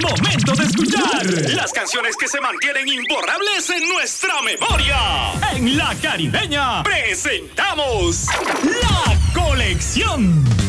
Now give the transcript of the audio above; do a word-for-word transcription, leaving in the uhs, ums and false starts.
Momento de escuchar las canciones que se mantienen imborrables en nuestra memoria. En La Caribeña presentamos La Colección.